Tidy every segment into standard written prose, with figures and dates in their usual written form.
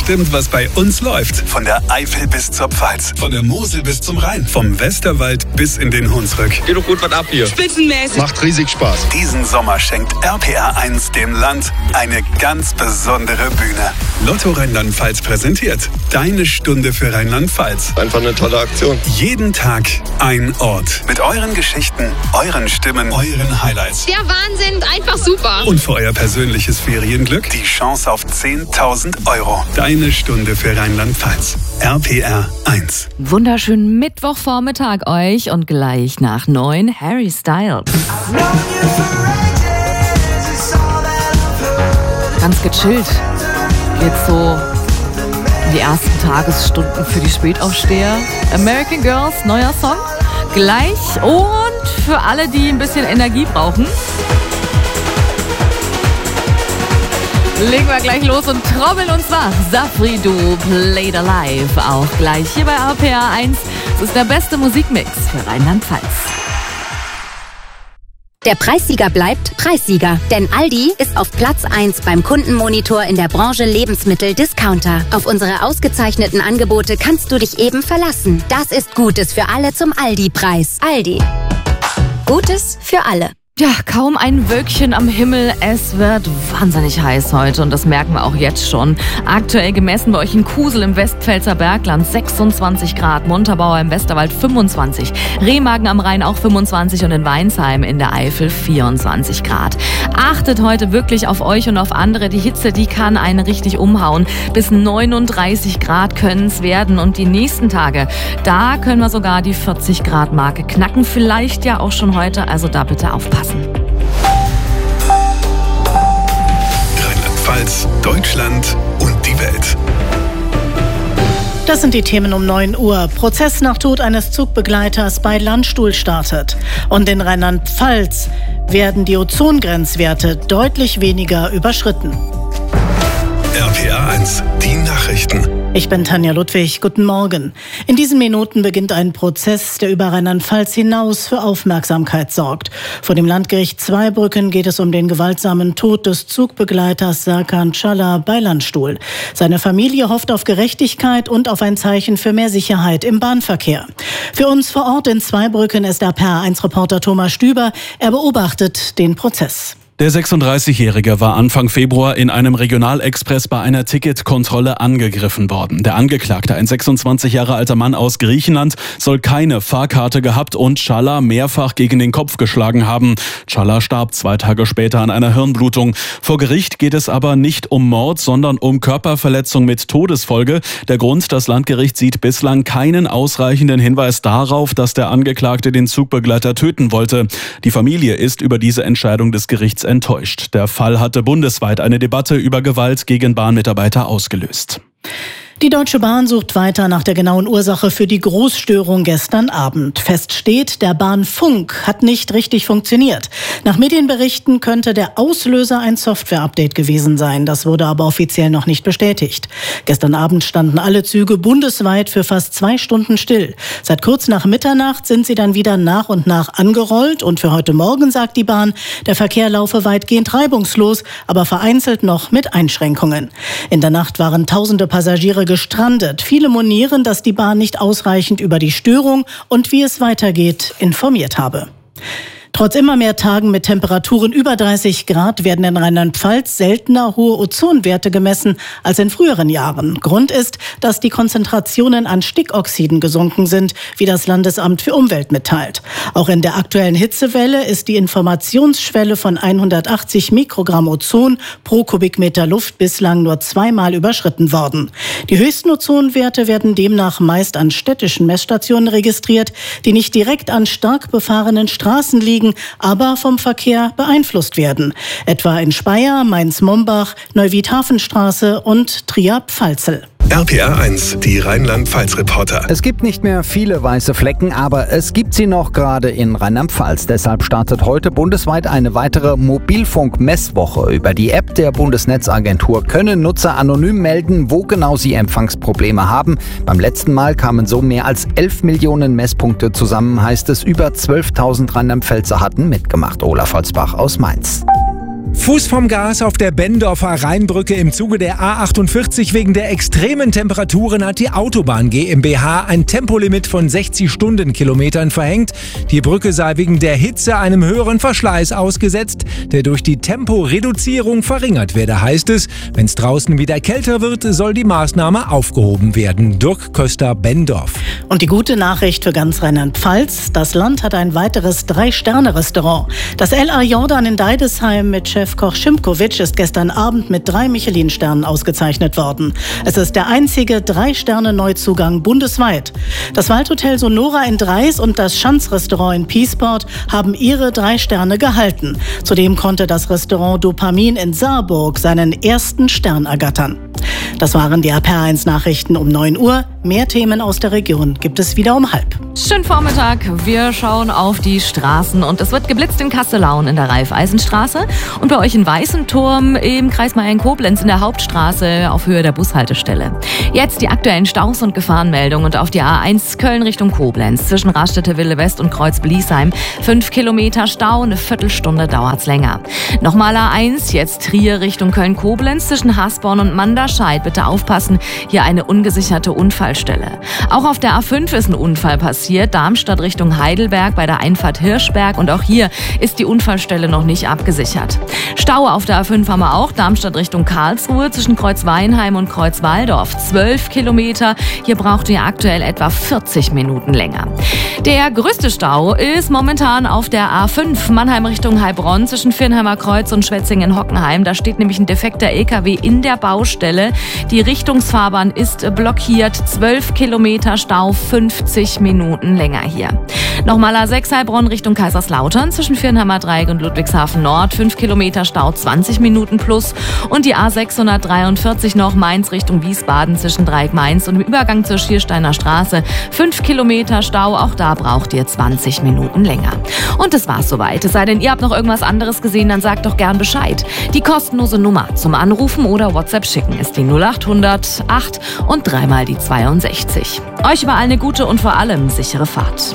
bestimmt, was bei uns läuft. Von der Eifel bis zur Pfalz, von der Mosel bis zum Rhein, vom Westerwald bis in den Hunsrück. Geht doch gut was ab hier. Spitzenmäßig. Macht riesig Spaß. Diesen Sommer schenkt RPR 1 dem Land eine ganz besondere Bühne. Lotto Rheinland-Pfalz präsentiert Deine Stunde für Rheinland-Pfalz. Einfach eine tolle Aktion. Jeden Tag ein Ort. Mit euren Geschichten, euren Stimmen, euren Highlights. Der Wahnsinn, einfach super. Und für euer persönliches Ferienglück die Chance auf 10.000 €. Deine Stunde für Rheinland-Pfalz. RPR 1. Wunderschönen Mittwochvormittag euch und gleich nach 9 Harry Styles. Ganz gechillt geht's so in die ersten Tagesstunden für die Spätaufsteher. American Girls, neuer Song. Gleich und für alle, die ein bisschen Energie brauchen, legen wir gleich los und trommeln uns wach. Safri Du, Played Alive, auch gleich hier bei RPR 1. Es ist der beste Musikmix für Rheinland-Pfalz. Der Preissieger bleibt Preissieger, denn Aldi ist auf Platz 1 beim Kundenmonitor in der Branche Lebensmittel-Discounter. Auf unsere ausgezeichneten Angebote kannst du dich eben verlassen. Das ist Gutes für alle zum Aldi-Preis. Aldi. Gutes für alle. Ja, kaum ein Wölkchen am Himmel. Es wird wahnsinnig heiß heute und das merken wir auch jetzt schon. Aktuell gemessen bei euch in Kusel im Westpfälzer Bergland 26 Grad, Montabaur im Westerwald 25, Remagen am Rhein auch 25 und in Weinsheim in der Eifel 24 Grad. Achtet heute wirklich auf euch und auf andere. Die Hitze, die kann einen richtig umhauen. Bis 39 Grad können es werden und die nächsten Tage, da können wir sogar die 40 Grad Marke knacken. Vielleicht ja auch schon heute, also da bitte aufpassen. Rheinland-Pfalz, Deutschland und die Welt. Das sind die Themen um 9 Uhr. Prozess nach Tod eines Zugbegleiters bei Landstuhl startet. Und in Rheinland-Pfalz werden die Ozongrenzwerte deutlich weniger überschritten. RPR 1, die Nachrichten. Ich bin Tanja Ludwig. Guten Morgen. In diesen Minuten beginnt ein Prozess, der über Rheinland-Pfalz hinaus für Aufmerksamkeit sorgt. Vor dem Landgericht Zweibrücken geht es um den gewaltsamen Tod des Zugbegleiters Serkan Çağlar bei Landstuhl. Seine Familie hofft auf Gerechtigkeit und auf ein Zeichen für mehr Sicherheit im Bahnverkehr. Für uns vor Ort in Zweibrücken ist RPR1-Reporter Thomas Stüber. Er beobachtet den Prozess. Der 36-Jährige war Anfang Februar in einem Regionalexpress bei einer Ticketkontrolle angegriffen worden. Der Angeklagte, ein 26 Jahre alter Mann aus Griechenland, soll keine Fahrkarte gehabt und Çağlar mehrfach gegen den Kopf geschlagen haben. Çağlar starb 2 Tage später an einer Hirnblutung. Vor Gericht geht es aber nicht um Mord, sondern um Körperverletzung mit Todesfolge. Der Grund, das Landgericht sieht bislang keinen ausreichenden Hinweis darauf, dass der Angeklagte den Zugbegleiter töten wollte. Die Familie ist über diese Entscheidung des Gerichts enttäuscht. Der Fall hatte bundesweit eine Debatte über Gewalt gegen Bahnmitarbeiter ausgelöst. Die Deutsche Bahn sucht weiter nach der genauen Ursache für die Großstörung gestern Abend. Fest steht, der Bahnfunk hat nicht richtig funktioniert. Nach Medienberichten könnte der Auslöser ein Software-Update gewesen sein. Das wurde aber offiziell noch nicht bestätigt. Gestern Abend standen alle Züge bundesweit für fast 2 Stunden still. Seit kurz nach Mitternacht sind sie dann wieder nach und nach angerollt. Und für heute Morgen sagt die Bahn, der Verkehr laufe weitgehend reibungslos, aber vereinzelt noch mit Einschränkungen. In der Nacht waren tausende Passagiere gestrandet. Viele monieren, dass die Bahn nicht ausreichend über die Störung und wie es weitergeht informiert habe. Trotz immer mehr Tagen mit Temperaturen über 30 Grad werden in Rheinland-Pfalz seltener hohe Ozonwerte gemessen als in früheren Jahren. Grund ist, dass die Konzentrationen an Stickoxiden gesunken sind, wie das Landesamt für Umwelt mitteilt. Auch in der aktuellen Hitzewelle ist die Informationsschwelle von 180 Mikrogramm Ozon pro Kubikmeter Luft bislang nur 2-mal überschritten worden. Die höchsten Ozonwerte werden demnach meist an städtischen Messstationen registriert, die nicht direkt an stark befahrenen Straßen liegen, aber vom Verkehr beeinflusst werden. Etwa in Speyer, Mainz-Mombach, Neuwied-Hafenstraße und Trier-Pfalzel. RPR 1, die Rheinland-Pfalz-Reporter. Es gibt nicht mehr viele weiße Flecken, aber es gibt sie noch gerade in Rheinland-Pfalz. Deshalb startet heute bundesweit eine weitere Mobilfunk-Messwoche. Über die App der Bundesnetzagentur können Nutzer anonym melden, wo genau sie Empfangsprobleme haben. Beim letzten Mal kamen so mehr als 11 Millionen Messpunkte zusammen, heißt es. Über 12.000 Rheinland-Pfälzer hatten mitgemacht. Olaf Holzbach aus Mainz. Fuß vom Gas auf der Benndorfer Rheinbrücke im Zuge der A48. Wegen der extremen Temperaturen hat die Autobahn GmbH ein Tempolimit von 60 Stundenkilometern verhängt. Die Brücke sei wegen der Hitze einem höheren Verschleiß ausgesetzt, der durch die Temporeduzierung verringert werde, heißt es. Wenn es draußen wieder kälter wird, soll die Maßnahme aufgehoben werden. Dirk Köster, Benndorf. Und die gute Nachricht für ganz Rheinland-Pfalz: Das Land hat ein weiteres 3-Sterne-Restaurant. Das L.A. Jordan in Deidesheim mit Chefkoch Schimkowitsch ist gestern Abend mit 3 Michelin-Sternen ausgezeichnet worden. Es ist der einzige 3-Sterne-Neuzugang bundesweit. Das Waldhotel Sonora in Dreis und das Schanzrestaurant in Peaceport haben ihre 3 Sterne gehalten. Zudem konnte das Restaurant Dopamin in Saarburg seinen ersten Stern ergattern. Das waren die RPR1 Nachrichten um 9 Uhr. Mehr Themen aus der Region gibt es wieder um 12:30. Schönen Vormittag. Wir schauen auf die Straßen und es wird geblitzt in Kastellaun in der Raiffeisenstraße und bei euch in Weißenturm im Kreis Mayen-Koblenz in der Hauptstraße auf Höhe der Bushaltestelle. Jetzt die aktuellen Staus und Gefahrenmeldungen und auf die A1 Köln Richtung Koblenz zwischen Raststätte-Wille West und Kreuz-Bliesheim 5 Kilometer Stau, eine Viertelstunde dauert's länger. Nochmal A1, jetzt Trier Richtung Köln-Koblenz zwischen Hasborn und Manderscheid. Bitte aufpassen, hier eine ungesicherte Unfallstelle. Auch auf der A5 ist ein Unfall passiert. Darmstadt Richtung Heidelberg bei der Einfahrt Hirschberg und auch hier ist die Unfallstelle noch nicht abgesichert. Stau auf der A5 haben wir auch. Darmstadt Richtung Karlsruhe zwischen Kreuzweinheim und Kreuzwaldorf 12 Kilometer. Hier braucht ihr aktuell etwa 40 Minuten länger. Der größte Stau ist momentan auf der A5 Mannheim Richtung Heilbronn zwischen Viernheimer Kreuz und Schwetzingen-Hockenheim. Da steht nämlich ein defekter LKW in der Baustelle. Die Richtungsfahrbahn ist blockiert. 12 Kilometer Stau, 50 Minuten länger hier. Nochmal A6 Heilbronn Richtung Kaiserslautern zwischen Viernheimer Dreieck und Ludwigshafen Nord. 5 Kilometer Stau, 20 Minuten plus. Und die A643 noch Mainz Richtung Wiesbaden zwischen Dreieck Mainz und dem Übergang zur Schiersteiner Straße. 5 Kilometer Stau, auch da braucht ihr 20 Minuten länger. Und das war's soweit. Es sei denn, ihr habt noch irgendwas anderes gesehen, dann sagt doch gern Bescheid. Die kostenlose Nummer zum Anrufen oder WhatsApp schicken ist die 0800 8 und 3 mal die 62. Euch überall eine gute und vor allem sichere Fahrt.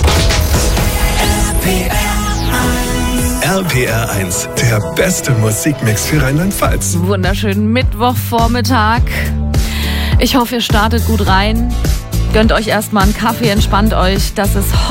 RPR1, der beste Musikmix für Rheinland-Pfalz. Wunderschönen Mittwochvormittag. Ich hoffe, ihr startet gut rein. Gönnt euch erstmal einen Kaffee, entspannt euch. Das ist